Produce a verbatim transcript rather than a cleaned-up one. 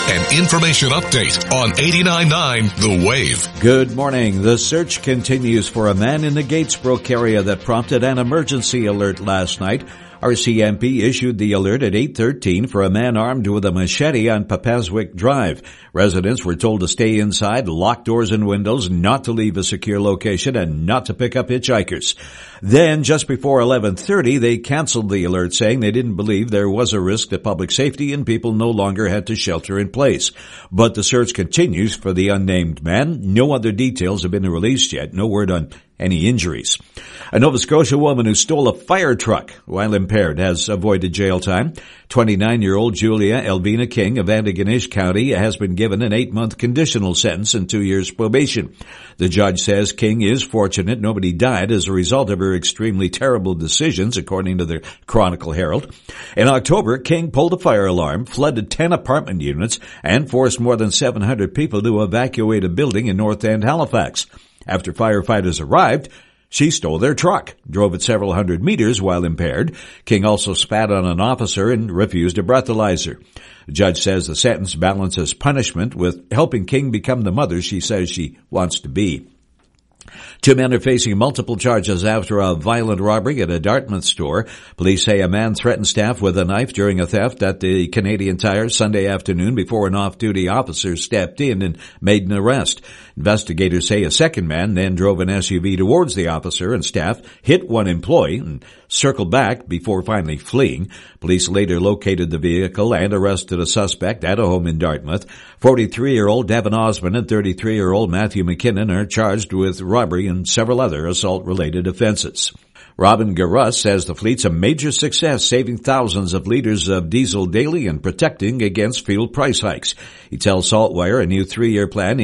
An information update on eighty-nine point nine The Wave. Good morning. The search continues for a man in the Gatesbrook area that prompted an emergency alert last night. R C M P issued the alert at eight thirteen for a man armed with a machete on Papaswick Drive. Residents were told to stay inside, lock doors and windows, not to leave a secure location, and not to pick up hitchhikers. Then, just before eleven thirty, they canceled the alert, saying they didn't believe there was a risk to public safety and people no longer had to shelter in place. But the search continues for the unnamed man. No other details have been released yet. No word on any injuries. A Nova Scotia woman who stole a fire truck while impaired has avoided jail time. twenty-nine-year-old Julia Elvina King of Antigonish County has been given an eight-month conditional sentence and two years probation. The judge says King is fortunate nobody died as a result of her extremely terrible decisions, according to the Chronicle Herald. In October, King pulled a fire alarm, flooded ten apartment units, and forced more than seven hundred people to evacuate a building in North End, Halifax. After firefighters arrived, she stole their truck, drove it several hundred meters while impaired. King also spat on an officer and refused a breathalyzer. The judge says the sentence balances punishment with helping King become the mother she says she wants to be. Two men are facing multiple charges after a violent robbery at a Dartmouth store. Police say a man threatened staff with a knife during a theft at the Canadian Tire Sunday afternoon before an off-duty officer stepped in and made an arrest. Investigators say a second man then drove an S U V towards the officer and staff, hit one employee, and circled back before finally fleeing. Police later located the vehicle and arrested a suspect at a home in Dartmouth. forty-three-year-old Devin Osmond and thirty-three-year-old Matthew McKinnon are charged with robbery and several other assault-related offenses. Robin Garus says the fleet's a major success, saving thousands of liters of diesel daily and protecting against fuel price hikes. He tells Saltwire a new three-year plan